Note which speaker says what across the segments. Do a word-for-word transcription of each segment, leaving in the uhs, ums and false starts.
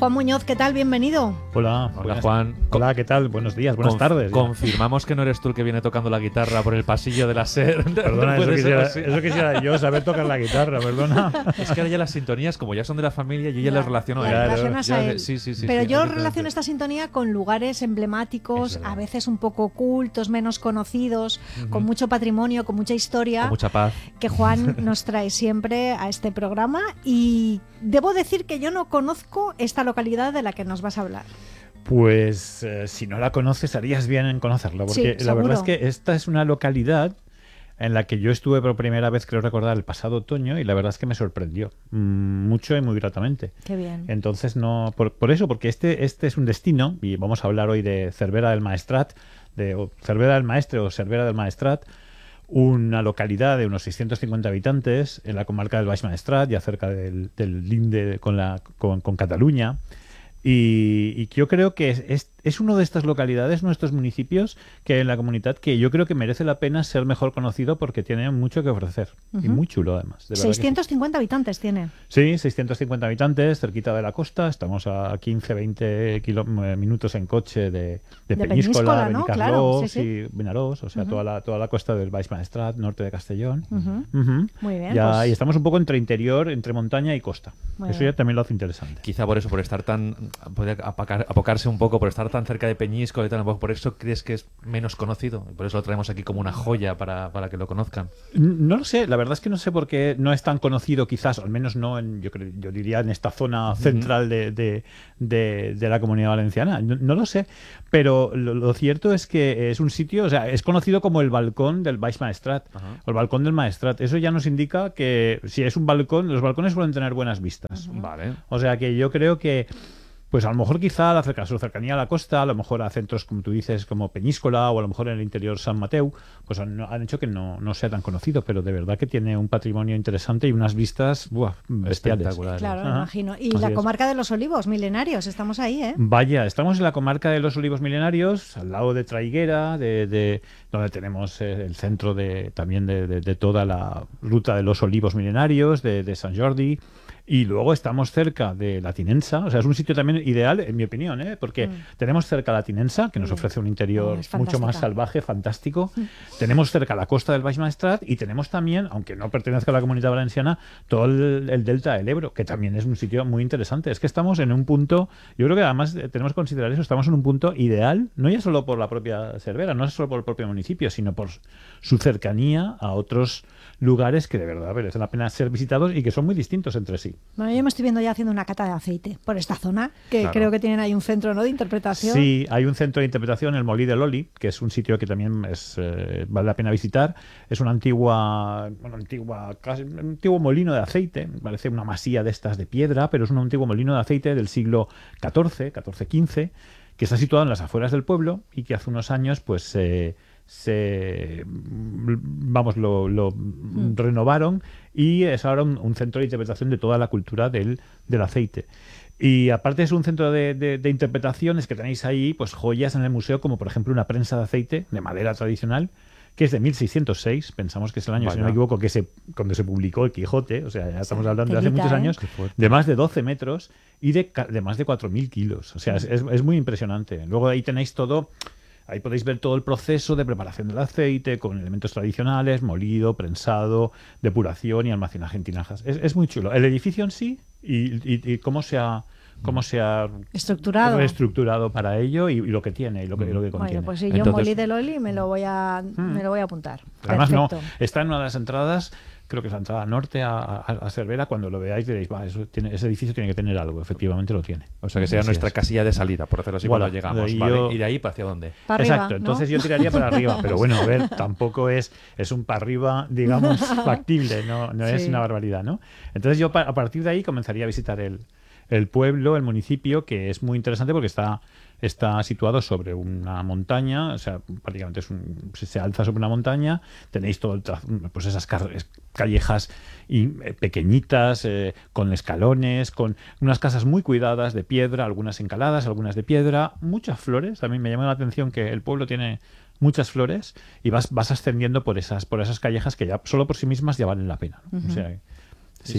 Speaker 1: Juan Muñoz, ¿qué tal? Bienvenido.
Speaker 2: Hola,
Speaker 3: Hola
Speaker 2: buenas,
Speaker 3: Juan.
Speaker 2: Hola, ¿qué tal? Buenos días, buenas
Speaker 3: Conf-
Speaker 2: tardes. Ya.
Speaker 3: Confirmamos que no eres tú el que viene tocando la guitarra por el pasillo de la SER.
Speaker 2: Perdona,
Speaker 3: No
Speaker 2: eso
Speaker 3: puede ser
Speaker 2: quisiera,
Speaker 3: así.
Speaker 2: eso quisiera yo, saber tocar la guitarra, perdona.
Speaker 3: Es que ahora ya las sintonías, como ya son de la familia, yo ya,
Speaker 1: Ya,
Speaker 3: las relaciono
Speaker 1: ya
Speaker 3: a él.
Speaker 1: relacionas
Speaker 3: Ya-
Speaker 1: a él.
Speaker 3: Sí, sí, sí.
Speaker 1: Pero
Speaker 3: sí,
Speaker 1: yo
Speaker 3: absolutamente.
Speaker 1: relaciono esta sintonía con lugares emblemáticos,
Speaker 3: Es verdad.
Speaker 1: a veces un poco ocultos, menos conocidos,
Speaker 3: Ujú.
Speaker 1: con mucho patrimonio, con mucha historia,
Speaker 3: Con mucha paz.
Speaker 1: que Juan nos trae siempre a este programa. Y debo decir que yo no conozco esta localidad de la que nos vas a hablar.
Speaker 2: Pues eh, si no la conoces, harías bien en conocerlo, porque
Speaker 1: Sí,
Speaker 2: la verdad es
Speaker 1: seguro.
Speaker 2: que esta es una localidad en la que yo estuve por primera vez, creo recordar, el pasado otoño, y la verdad es que me sorprendió mm, mucho y muy gratamente.
Speaker 1: Qué bien.
Speaker 2: Entonces, no por, por eso, porque este, este es un destino, y vamos a hablar hoy de Cervera del Maestrat, de o Cervera del Maestre o Cervera del Maestrat, una localidad de unos seiscientos cincuenta habitantes en la comarca del Baix Maestrat, ya cerca del, del linde con, la, con, con Cataluña. Y, y yo creo que es, es, es uno de estas localidades, nuestros municipios, que en la comunidad que yo creo que merece la pena ser mejor conocido porque tiene mucho que ofrecer. Y
Speaker 1: Ujú.
Speaker 2: muy chulo, además. De verdad que sí.
Speaker 1: seiscientos cincuenta habitantes tiene.
Speaker 2: Sí, seiscientos cincuenta habitantes, cerquita de la costa. Estamos a quince veinte kilo- eh, minutos en coche de, de,
Speaker 1: De
Speaker 2: Peñíscola,
Speaker 1: Peñíscola, ¿no?
Speaker 2: Benicarló
Speaker 1: Claro, sí, sí.
Speaker 2: y Vinaròs, o sea,
Speaker 1: Ujú.
Speaker 2: toda, la, toda la costa del Baix Maestrat, norte de Castellón.
Speaker 1: Ujú.
Speaker 2: Ujú.
Speaker 1: Muy bien,
Speaker 2: Ya,
Speaker 1: pues-
Speaker 2: Y estamos un poco entre interior, entre montaña y costa.
Speaker 1: Muy
Speaker 2: Eso
Speaker 1: bien.
Speaker 2: ya también lo hace interesante.
Speaker 3: Quizá por eso, por estar tan... Poder apacar- apocarse un poco, por estar tan cerca de Peñíscola y tal, por eso crees que es menos conocido. Y por eso lo traemos aquí como una joya para, para que lo conozcan.
Speaker 2: No lo sé, la verdad es que no sé por qué no es tan conocido, quizás, al menos no en, yo creo, yo diría en esta zona central de, de, de- de la Comunidad Valenciana. No, no lo sé, pero lo, lo cierto es que es un sitio, o sea, es conocido como el balcón del Baix Maestrat,
Speaker 3: Ajá.
Speaker 2: o el balcón del Maestrat. Eso ya nos indica que si es un balcón, los balcones suelen tener buenas vistas.
Speaker 3: Vale.
Speaker 2: O sea que yo creo que, pues a lo mejor quizá la cerca- su cercanía a la costa, a lo mejor a centros, como tú dices, como Peñíscola o a lo mejor en el interior San Mateu, pues han, han hecho que no, no sea tan conocido, pero de verdad que tiene un patrimonio interesante y unas vistas buah, bestiales.
Speaker 3: Espectacular.
Speaker 1: Claro, me
Speaker 2: Ajá.
Speaker 1: imagino. Y
Speaker 2: Así
Speaker 1: la
Speaker 2: es.
Speaker 1: comarca de los Olivos, milenarios, estamos ahí, ¿eh?
Speaker 2: Vaya, estamos en la comarca de los Olivos Milenarios, al lado de Traiguera, de, de- donde tenemos eh, el centro de, también de, de- de toda la ruta de los Olivos Milenarios, de, de Sant Jordi. Y luego estamos cerca de la Tinensa, o sea, es un sitio también ideal, en mi opinión, ¿eh? Porque
Speaker 1: Mm.
Speaker 2: tenemos cerca la Tinensa, que nos
Speaker 1: Mm.
Speaker 2: ofrece un interior
Speaker 1: Oh, es
Speaker 2: mucho más
Speaker 1: fantástica.
Speaker 2: salvaje, fantástico. Tenemos cerca la costa del Baix Maestrat y tenemos también, aunque no pertenezca a la Comunidad Valenciana, todo el, el delta del Ebro, que también es un sitio muy interesante. Es que estamos en un punto, yo creo que además eh, tenemos que considerar eso, estamos en un punto ideal, no ya solo por la propia Cervera, no es solo por el propio municipio, sino por su cercanía a otros lugares que de verdad merecen la pena ser visitados y que son muy distintos entre sí.
Speaker 1: Bueno, yo me estoy viendo ya haciendo una cata de aceite por esta zona, que
Speaker 3: Claro.
Speaker 1: creo que tienen ahí un centro, ¿no?, de interpretación.
Speaker 2: Sí, hay un centro de interpretación, el Molí de Loli, que es un sitio que también es, eh, vale la pena visitar. Es una antigua, bueno, antigua, casi- un antiguo molino de aceite, parece una masía de estas de piedra, pero es un antiguo molino de aceite del siglo catorce, catorce quince, que está situado en las afueras del pueblo y que hace unos años, pues, eh, se vamos lo, lo renovaron y es ahora un, un centro de interpretación de toda la cultura del, del aceite. Y aparte es un centro de, de, de interpretaciones que tenéis ahí, pues joyas en el museo, como por ejemplo una prensa de aceite de madera tradicional, que es de mil seiscientos seis, pensamos que es el año,
Speaker 3: Vaya.
Speaker 2: si no me equivoco, que se, cuando se publicó el Quijote, o sea, ya estamos
Speaker 1: sea,
Speaker 2: hablando de hace
Speaker 1: telita,
Speaker 2: muchos
Speaker 1: ¿eh?
Speaker 2: años,
Speaker 3: Qué fuerte.
Speaker 2: de más de doce metros y de, ca- de más de cuatro mil kilos. O sea, es, es, es muy impresionante. Luego ahí tenéis todo, ahí podéis ver todo el proceso de preparación del aceite con elementos tradicionales, molido, prensado, depuración y almacenaje en tinajas. Es, es muy chulo. El edificio en sí y, y, y cómo se ha cómo se ha
Speaker 1: Estructurado.
Speaker 2: reestructurado para ello y, y lo que tiene y lo que, lo que contiene.
Speaker 1: Bueno, pues si yo
Speaker 3: Entonces-
Speaker 1: molí de Loli me lo voy a, me lo voy a apuntar.
Speaker 2: Además,
Speaker 1: Perfecto.
Speaker 2: no, está en una de las entradas, creo que es la entrada norte a, a, a Cervera. Cuando lo veáis diréis, va, eso tiene, ese edificio tiene que tener algo. Efectivamente lo tiene.
Speaker 3: O sea, que sea
Speaker 2: Así
Speaker 3: nuestra
Speaker 2: es.
Speaker 3: casilla de salida, por hacerlo así,
Speaker 2: Voilà,
Speaker 3: cuando llegamos.
Speaker 2: de ahí
Speaker 3: Vale.
Speaker 2: yo-
Speaker 3: ¿Y de ahí para hacia dónde?
Speaker 1: Para arriba,
Speaker 2: Exacto,
Speaker 1: ¿no?
Speaker 2: entonces yo tiraría para arriba, pero bueno, a ver, tampoco es, es un para arriba, digamos, factible, no, no es
Speaker 1: Sí.
Speaker 2: una barbaridad, ¿no? Entonces yo pa- a partir de ahí comenzaría a visitar el, el pueblo, el municipio, que es muy interesante porque está, está situado sobre una montaña, o sea, prácticamente es un, se, se alza sobre una montaña, tenéis todo el tra- pues esas car- es- callejas y, eh, pequeñitas, eh, con escalones, con unas casas muy cuidadas de piedra, algunas encaladas, algunas de piedra, muchas flores. También me llama la atención que el pueblo tiene muchas flores y vas, vas ascendiendo por esas, por esas callejas que ya solo por sí mismas ya valen la pena, ¿no? O sea, sí.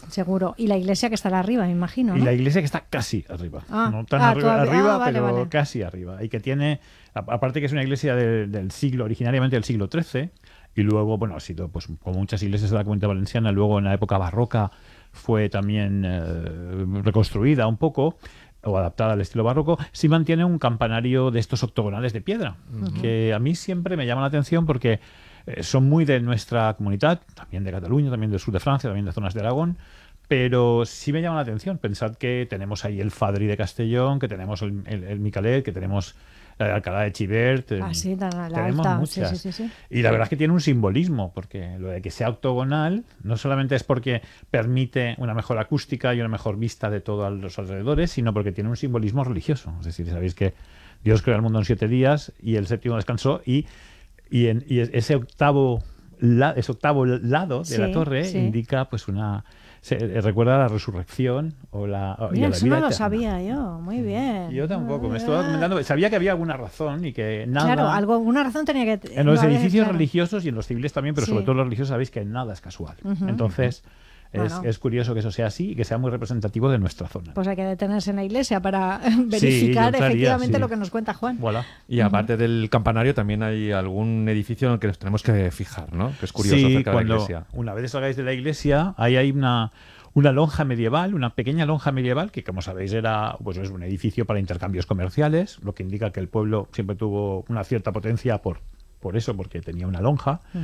Speaker 1: Seguro. Y la iglesia que estará arriba, me imagino, ¿no?
Speaker 2: Y la iglesia que está casi arriba.
Speaker 1: Ah,
Speaker 2: no tan
Speaker 1: ah,
Speaker 2: arriba,
Speaker 1: todavía-
Speaker 2: arriba,
Speaker 1: ah, vale,
Speaker 2: pero
Speaker 1: vale.
Speaker 2: casi arriba. Y que tiene, a- aparte que es una iglesia de- del siglo, originariamente del siglo trece, y luego, bueno, ha sido, pues como muchas iglesias de la Comunidad Valenciana, luego en la época barroca fue también eh, reconstruida un poco, o adaptada al estilo barroco, sí mantiene un campanario de estos octogonales de piedra, que a mí siempre me llama la atención porque eh, son muy de nuestra comunidad, también de Cataluña, también del sur de Francia, también de zonas de Aragón, pero sí me llama la atención. Pensad que tenemos ahí el Fadri de Castellón, que tenemos el, el, el Micalet, que tenemos la Alcalá de Chivert.
Speaker 1: Ah, sí, tan a la
Speaker 2: tenemos
Speaker 1: alta.
Speaker 2: muchas.
Speaker 1: Sí, sí, sí, sí.
Speaker 2: Y la verdad es que tiene un simbolismo, porque lo de que sea octogonal no solamente es porque permite una mejor acústica y una mejor vista de todos los alrededores, sino porque tiene un simbolismo religioso. Es decir, sabéis que Dios creó el mundo en siete días y el séptimo descansó, y, y, en, y ese octavo la, ese octavo lado de
Speaker 1: Sí,
Speaker 2: la torre
Speaker 1: sí.
Speaker 2: indica pues una... Se, eh, recuerda a la resurrección o la, o- y
Speaker 1: Mira,
Speaker 2: a la
Speaker 1: eso
Speaker 2: vida
Speaker 1: no lo
Speaker 2: eterna.
Speaker 1: sabía yo. Muy bien.
Speaker 2: Yo tampoco, me
Speaker 1: Ah.
Speaker 2: estaba comentando, sabía que había alguna razón y que nada...
Speaker 1: Claro, algo, alguna razón tenía que...
Speaker 2: En los
Speaker 1: no haber,
Speaker 2: edificios
Speaker 1: claro.
Speaker 2: religiosos y en los civiles también, pero
Speaker 1: Sí.
Speaker 2: sobre todo en los religiosos sabéis que nada es casual.
Speaker 1: Ujú.
Speaker 2: Entonces, es,
Speaker 1: Bueno.
Speaker 2: es curioso que eso sea así y que sea muy representativo de nuestra zona.
Speaker 1: Pues hay que detenerse en la iglesia para verificar
Speaker 2: yo entraría,
Speaker 1: efectivamente
Speaker 2: sí.
Speaker 1: lo que nos cuenta Juan.
Speaker 2: Voilà.
Speaker 3: Y aparte del campanario, también hay algún edificio en el que nos tenemos que fijar, ¿no? Que es curioso
Speaker 2: Sí,
Speaker 3: cerca de la
Speaker 2: cuando
Speaker 3: iglesia.
Speaker 2: una vez salgáis de la iglesia, ahí hay una, una lonja medieval, una pequeña lonja medieval, que como sabéis era pues, es un edificio para intercambios comerciales, lo que indica que el pueblo siempre tuvo una cierta potencia por, por eso, porque tenía una lonja.
Speaker 1: Mm.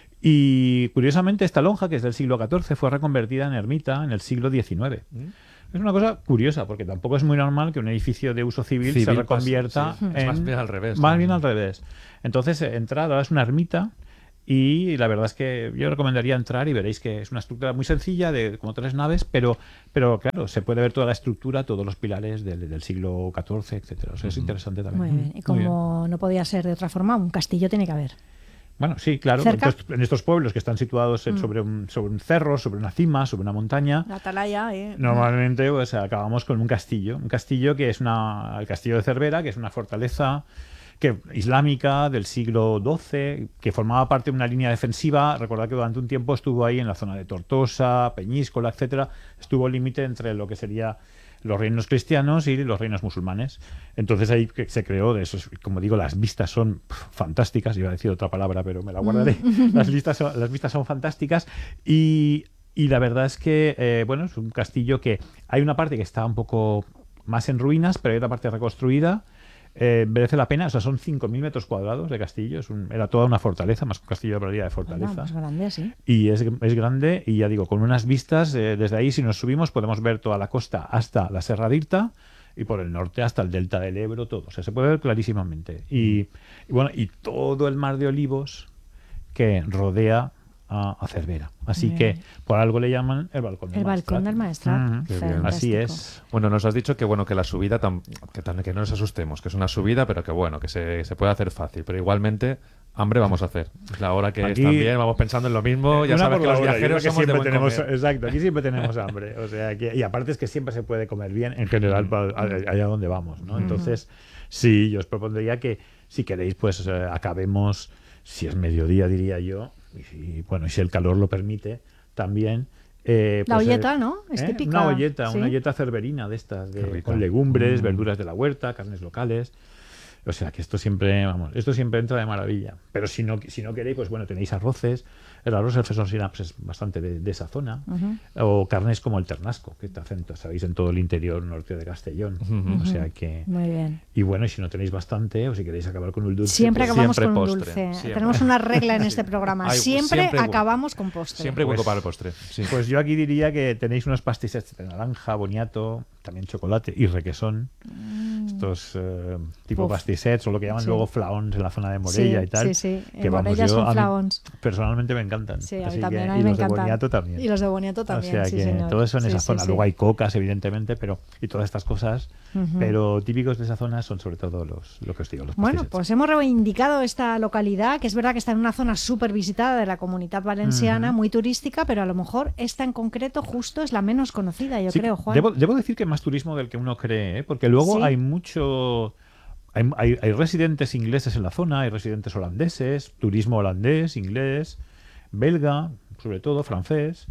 Speaker 2: Y curiosamente esta lonja, que es del siglo catorce, fue reconvertida en ermita en el siglo diecinueve. Es una cosa curiosa, porque tampoco es muy normal que un edificio de uso civil, se
Speaker 3: Civil
Speaker 2: reconvierta
Speaker 3: pasa, sí.
Speaker 2: en...
Speaker 3: Es más bien al revés,
Speaker 2: Más
Speaker 3: ¿no?
Speaker 2: bien al revés. Entonces, eh, entrar, ahora es una ermita, y la verdad es que yo recomendaría entrar y veréis que es una estructura muy sencilla, de como tres naves, pero, pero claro, se puede ver toda la estructura, todos los pilares del, del siglo catorce, etcétera. O sea, es interesante también.
Speaker 1: Muy bien. Y
Speaker 2: Muy bien.
Speaker 1: como no podía ser de otra forma, un castillo tiene que haber.
Speaker 2: Bueno, sí, claro.
Speaker 1: ¿Cerca?
Speaker 2: Entonces, en estos pueblos que están situados en- sobre, un, sobre un cerro, sobre una cima, sobre una montaña,
Speaker 1: La atalaya, ¿eh?
Speaker 2: normalmente pues acabamos con un castillo. Un castillo que es una, el castillo de Cervera, que es una fortaleza que, islámica del siglo doce, que formaba parte de una línea defensiva. Recordad que durante un tiempo estuvo ahí en la zona de Tortosa, Peñíscola, etcétera. Estuvo límite entre lo que sería los reinos cristianos y los reinos musulmanes. Entonces ahí que se creó de esos, como digo, las vistas son pf, fantásticas. Iba a decir otra palabra, pero me la guardaré. Las vistas son, las vistas son fantásticas y, y la verdad es que, eh, bueno, es un castillo que hay una parte que está un poco más en ruinas, pero hay otra parte reconstruida. Eh, merece la pena, o sea, son cinco mil metros cuadrados de castillo, es un- era toda una fortaleza, más que un castillo de probabilidad de
Speaker 1: Anda,
Speaker 2: fortaleza.
Speaker 1: más grande, sí.
Speaker 2: Y es, es grande, y ya digo, con unas vistas, eh, desde ahí si nos subimos podemos ver toda la costa hasta la Serra d'Irta y por el norte hasta el delta del Ebro, todo. O sea, se puede ver clarísimamente. Y, y bueno, y todo el mar de olivos que rodea a, a Cervera. Así
Speaker 1: Bien.
Speaker 2: que por algo le llaman el balcón del
Speaker 1: El balcón del
Speaker 2: Maestrat.
Speaker 1: Maestrat.
Speaker 2: Ujú.
Speaker 3: Qué bien.
Speaker 2: Así
Speaker 1: Fantástico.
Speaker 2: es.
Speaker 3: Bueno, nos has dicho que bueno que la subida tam- que, tam- que no nos asustemos, que es una subida, pero que bueno, que se, se puede hacer fácil, pero igualmente hambre vamos a hacer. Es la hora que
Speaker 2: Aquí-
Speaker 3: están bien, vamos pensando en lo mismo, ya
Speaker 2: Una
Speaker 3: sabes
Speaker 2: por
Speaker 3: que
Speaker 2: la
Speaker 3: los
Speaker 2: hora, yo
Speaker 3: viajeros
Speaker 2: creo que
Speaker 3: somos de
Speaker 2: siempre
Speaker 3: buen
Speaker 2: tenemos,
Speaker 3: comer.
Speaker 2: exacto, aquí siempre tenemos hambre, o sea, que, y aparte es que siempre se puede comer bien en general pa- a- allá donde vamos, ¿no? Entonces, sí, yo os propondría que si queréis, pues eh, acabemos, si es mediodía diría yo, y si, bueno, y si el calor lo permite, también. eh,
Speaker 1: La
Speaker 2: pues,
Speaker 1: olleta,
Speaker 2: eh,
Speaker 1: ¿no? Es
Speaker 2: ¿eh?
Speaker 1: típica.
Speaker 2: Una olleta,
Speaker 1: ¿sí?
Speaker 2: una olleta cerverina de estas,
Speaker 3: Qué
Speaker 2: de,
Speaker 3: rica.
Speaker 2: con legumbres,
Speaker 3: Mm.
Speaker 2: verduras de la huerta, carnes locales. O sea, que esto siempre, vamos, esto siempre entra de maravilla. Pero si no, si no queréis, pues bueno, tenéis arroces. El arroz, el fesón sinaps es bastante de, de esa zona.
Speaker 1: Ujú.
Speaker 2: O carnes como el ternasco, que te hacen, sabéis, en todo el interior norte de Castellón.
Speaker 3: Ujú.
Speaker 2: O sea que...
Speaker 1: Muy bien.
Speaker 2: Y bueno, y si no tenéis bastante, o si queréis acabar con un dulce...
Speaker 1: Siempre
Speaker 2: pues,
Speaker 1: acabamos
Speaker 3: siempre
Speaker 1: con un
Speaker 3: postre,
Speaker 1: dulce.
Speaker 3: siempre.
Speaker 1: Tenemos una regla en este programa.
Speaker 3: Hay-
Speaker 1: siempre,
Speaker 3: siempre hueco.
Speaker 1: acabamos con postre.
Speaker 3: Siempre hay hueco
Speaker 2: Pues-
Speaker 3: para el postre. Sí.
Speaker 2: Pues yo aquí diría que tenéis unos pastisets de naranja, boniato, también chocolate y requesón. Estos eh, tipo
Speaker 1: Uf.
Speaker 2: pastisets, o lo que llaman
Speaker 1: Sí.
Speaker 2: luego flaons en la zona de Morella
Speaker 1: Sí,
Speaker 2: y tal.
Speaker 1: sí, sí. En
Speaker 2: Que vamos,
Speaker 1: Morella
Speaker 2: yo,
Speaker 1: son
Speaker 2: a mí
Speaker 1: flaons.
Speaker 2: personalmente me encantan.
Speaker 1: Sí, a mí
Speaker 2: Así
Speaker 1: también,
Speaker 2: que-
Speaker 1: a mí
Speaker 2: y
Speaker 1: me
Speaker 2: los de
Speaker 1: encantan.
Speaker 2: boniato también.
Speaker 1: Y los de boniato también,
Speaker 2: O sea
Speaker 1: sí,
Speaker 2: que
Speaker 1: señor.
Speaker 2: todo eso en
Speaker 1: Sí,
Speaker 2: esa
Speaker 1: sí,
Speaker 2: zona.
Speaker 1: sí.
Speaker 2: Luego hay cocas, evidentemente, pero y todas estas cosas.
Speaker 1: Ujú.
Speaker 2: Pero típicos de esa zona son sobre todo los, lo que os digo, los
Speaker 1: Bueno,
Speaker 2: pastisets.
Speaker 1: pues hemos reivindicado esta localidad, que es verdad que está en una zona súper visitada de la Comunidad Valenciana, muy turística, pero a lo mejor esta en concreto justo es la menos conocida, yo
Speaker 2: Sí,
Speaker 1: creo, Juan.
Speaker 2: Debo, debo decir que hay más turismo del que uno cree, ¿eh? Porque luego
Speaker 1: Sí.
Speaker 2: hay mucho... Hay, hay- hay residentes ingleses en la zona, hay residentes holandeses, turismo holandés, inglés, belga, sobre todo francés.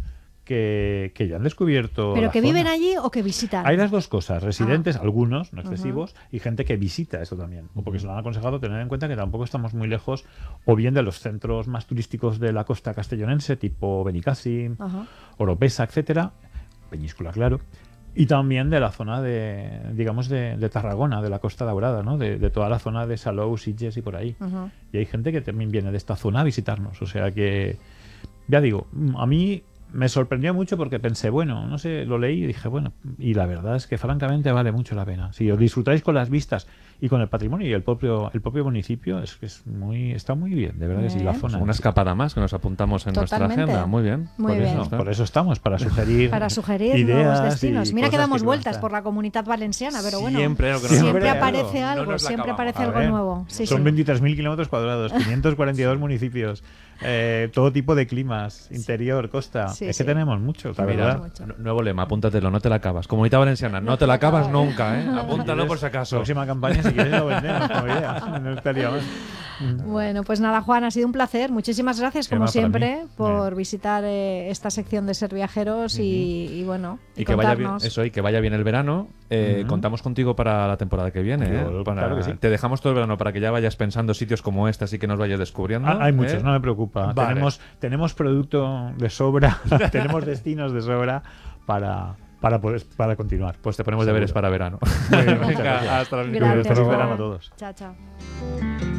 Speaker 2: que, que ya han descubierto.
Speaker 1: ¿Pero
Speaker 2: la
Speaker 1: que
Speaker 2: zona.
Speaker 1: viven allí o que visitan?
Speaker 2: Hay las dos cosas, residentes,
Speaker 1: Ah.
Speaker 2: algunos, no excesivos, uh-huh. y gente que visita eso también, uh-huh. porque se lo han aconsejado tener en cuenta que tampoco estamos muy lejos, o bien de los centros más turísticos de la costa castellonense, tipo Benicàssim, uh-huh. Oropesa, etcétera, Peñíscola, claro, y también de la zona de, digamos, de, de Tarragona, de la Costa Daurada, ¿no? De, de toda la zona de Salou, Sitges y por ahí. Uh-huh. Y hay gente que también viene de esta zona a visitarnos, o sea que, ya digo, a mí me sorprendió mucho porque pensé, bueno, no sé, lo leí y dije, bueno, y la verdad es que francamente vale mucho la pena. Si os disfrutáis con las vistas y con el patrimonio y el propio el propio municipio, es que es muy está muy bien, de verdad que sí, la zona.
Speaker 3: Una escapada más que nos apuntamos en
Speaker 1: Totalmente.
Speaker 3: nuestra agenda, muy bien.
Speaker 1: Muy
Speaker 2: por,
Speaker 1: bien.
Speaker 2: Eso, por eso estamos, para sugerir
Speaker 1: para sugerir
Speaker 2: ideas
Speaker 1: nuevos destinos. Mira que damos
Speaker 2: que
Speaker 1: vueltas por la Comunitat Valenciana, pero bueno,
Speaker 3: siempre, no
Speaker 1: siempre, siempre
Speaker 2: algo.
Speaker 1: aparece
Speaker 3: No
Speaker 1: algo,
Speaker 3: nos la
Speaker 1: siempre
Speaker 3: acabamos.
Speaker 1: aparece algo
Speaker 2: ver,
Speaker 1: nuevo. Sí,
Speaker 2: son
Speaker 1: sí.
Speaker 2: veintitrés mil kilómetros cuadrados, quinientos cuarenta y dos municipios, eh, todo tipo de climas, interior, costa.
Speaker 1: Sí,
Speaker 2: es
Speaker 1: sí.
Speaker 2: que tenemos mucho, la
Speaker 3: Mira,
Speaker 2: verdad.
Speaker 1: mucho.
Speaker 3: nuevo lema, apúntatelo, no te la acabas. Comunidad Valenciana, no, no te la acabas nunca, ¿eh? Apúntalo por si acaso.
Speaker 2: Próxima campaña, si quieres, lo vendemos como idea. No estaría mal.
Speaker 1: Bueno, pues nada, Juan, ha sido un placer. Muchísimas gracias, como
Speaker 2: Tema para
Speaker 1: siempre,
Speaker 2: mí.
Speaker 1: por
Speaker 2: Bien.
Speaker 1: visitar eh, esta sección de Ser Viajeros y, y bueno, y,
Speaker 3: Y que vaya bien,
Speaker 1: contarnos.
Speaker 3: eso, y que vaya bien el verano. Eh,
Speaker 2: Ujú.
Speaker 3: Contamos contigo para la temporada que viene.
Speaker 2: Yo,
Speaker 3: ¿eh? Para-
Speaker 2: claro que sí.
Speaker 3: Te dejamos todo el verano para que ya vayas pensando sitios como este, así que nos vayas descubriendo.
Speaker 2: Ah, hay
Speaker 3: ¿eh?
Speaker 2: muchos, no me preocupa.
Speaker 3: Vale.
Speaker 2: Tenemos, tenemos producto de sobra, tenemos destinos de sobra para, para, poder, para continuar.
Speaker 3: Pues te ponemos
Speaker 2: Seguro.
Speaker 3: deberes para verano.
Speaker 2: Muy bien, muchas
Speaker 3: Venga,
Speaker 2: gracias.
Speaker 3: hasta la
Speaker 1: Gracias,
Speaker 2: Feliz
Speaker 1: Juan.
Speaker 2: verano a todos.
Speaker 1: Chao, chao.